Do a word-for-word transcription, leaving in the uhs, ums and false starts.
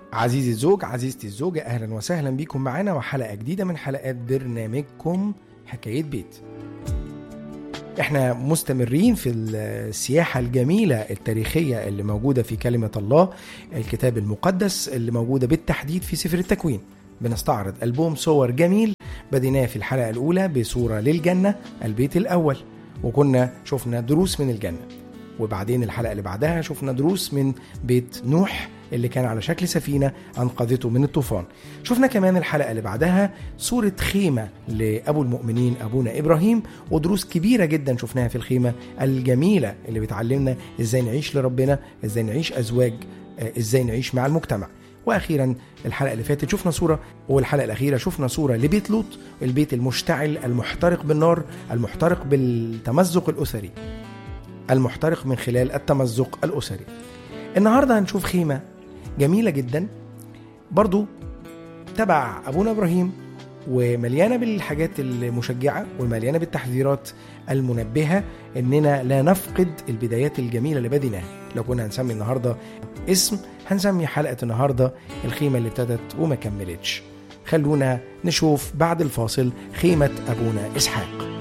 عزيزي الزوج، عزيزتي الزوجة، أهلا وسهلا بكم معنا وحلقة جديدة من حلقات برنامجكم حكاية بيت. احنا مستمرين في السياحة الجميلة التاريخية اللي موجودة في كلمة الله، الكتاب المقدس اللي موجودة بالتحديد في سفر التكوين. بنستعرض ألبوم صور جميل بديناه في الحلقة الأولى بصورة للجنة، البيت الأول، وكنا شفنا دروس من الجنة. وبعدين الحلقة اللي بعدها شفنا دروس من بيت نوح اللي كان على شكل سفينة أنقذته من الطوفان. شفنا كمان الحلقة اللي بعدها صورة خيمة لأبو المؤمنين أبونا إبراهيم، ودروس كبيرة جدا شفناها في الخيمة الجميلة اللي بتعلمنا إزاي نعيش لربنا، إزاي نعيش أزواج، إزاي نعيش مع المجتمع. وأخيرا الحلقة اللي فاتت شفنا صورة، والحلقة الأخيرة شفنا صورة لبيت لوط، البيت المشتعل المحترق بالنار، المحترق بالتمزق الأسري، المحترق من خلال التمزق الأسري. النهاردة هنشوف خيمة جميلة جدا برضو تبع أبونا إبراهيم، ومليانة بالحاجات المشجعة ومليانة بالتحذيرات المنبهة إننا لا نفقد البدايات الجميلة اللي بديناها. لو كنا هنسمي النهاردة اسم، هنسمي حلقة النهاردة الخيمة اللي ابتدت وما كملتش. خلونا نشوف بعد الفاصل خيمة أبونا إسحاق.